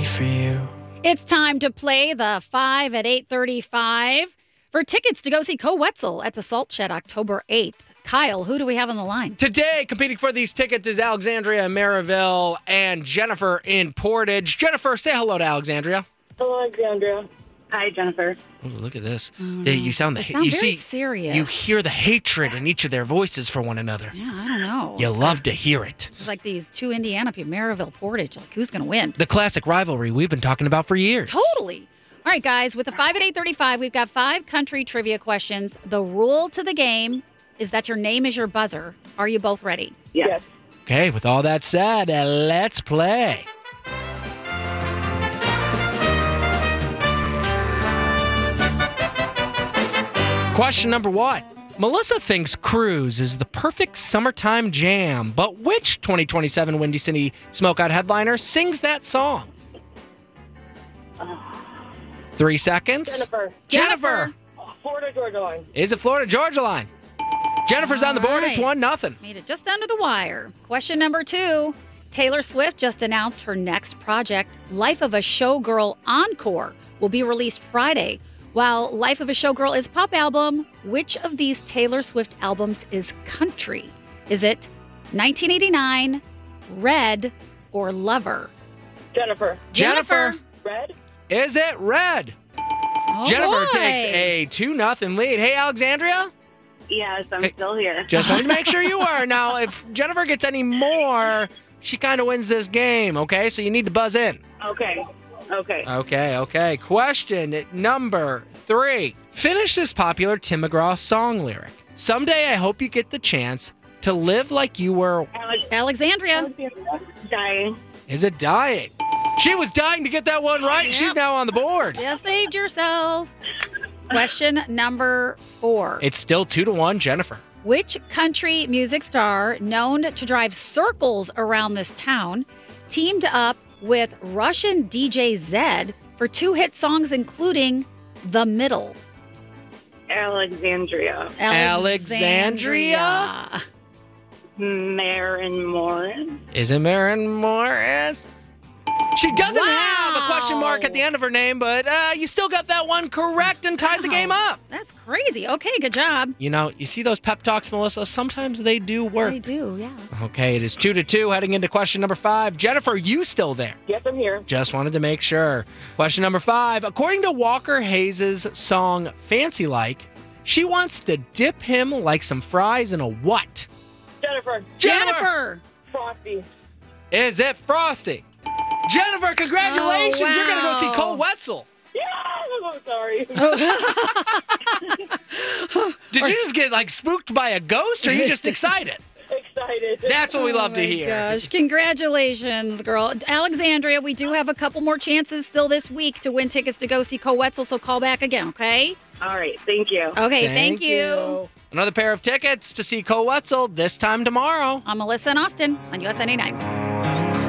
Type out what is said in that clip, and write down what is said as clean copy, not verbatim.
be for you. It's time to play the 5 at 8:35 for tickets to go see Co Wetzel at the Salt Shed October 8th. Kyle, who do we have on the line? Today, competing for these tickets is Alexandria in Maryville and Jennifer in Portage. Jennifer, say hello to Alexandria. Hello, Alexandria. Hi, Jennifer. Ooh, look at this. You sound the sound you very see serious. You hear the hatred in each of their voices for one another. Yeah, I don't know. You love to hear it. It's like these two Indiana people, Maryville, Portage. Like, who's going to win? The classic rivalry we've been talking about for years. Totally. All right, guys, with the 5 at 8:35, we've got 5 country trivia questions. The rule to the game is that your name is your buzzer. Are you both ready? Yes. Okay, with all that said, let's play. Question number 1. Melissa thinks Cruise is the perfect summertime jam, but which 2027 Windy City Smokeout headliner sings that song? 3 seconds. Jennifer. Florida Georgia Line. Is it Florida Georgia Line? Jennifer's on the board. All It's right. 1-0. Made it just under the wire. Question number 2. Taylor Swift just announced her next project, Life of a Showgirl Encore, will be released Friday. While Life of a Showgirl is pop album, which of these Taylor Swift albums is country? Is it 1989, Red, or Lover? Jennifer. Jennifer. Red. Is it Red? Oh, Jennifer boy. takes a 2-0 lead. Hey, Alexandria? Yes, I'm still here. Just wanted to make sure you were. Now, if Jennifer gets any more, she kind of wins this game, okay? So you need to buzz in. Okay. Okay. Question number 3. Finish this popular Tim McGraw song lyric. Someday I hope you get the chance to live like you were... Alexandria. Dying. Is it dying? She was dying to get that one right, and she's now on the board. You saved yourself. Question number 4. It's still 2-1, Jennifer. Which country music star known to drive circles around this town teamed up with Russian DJ Zed for 2 hit songs, including The Middle? Alexandria. Alexandria? Maren Morris. Is it Maren Morris? She doesn't have a question mark at the end of her name, but you still got that one correct and tied the game up. That's crazy. Okay, good job. You know, you see those pep talks, Melissa? Sometimes they do work. They do, yeah. Okay, it is 2-2 heading into question number 5. Jennifer, you still there? Yes, I'm here. Just wanted to make sure. Question number 5. According to Walker Hayes' song Fancy Like, she wants to dip him like some fries in a what? Jennifer. Frosty. Is it Frosty? Jennifer, congratulations. Oh, wow. You're going to go see Cole Wetzel. Yeah, I'm sorry. Did you just get, spooked by a ghost, or are you just excited? Excited. That's what we love to hear. Gosh, congratulations, girl. Alexandria, we do have a couple more chances still this week to win tickets to go see Co Wetzel, so call back again, okay? All right, thank you. Okay, thank you. Another pair of tickets to see Cole Wetzel this time tomorrow. I'm Melissa and Austin on USA 99.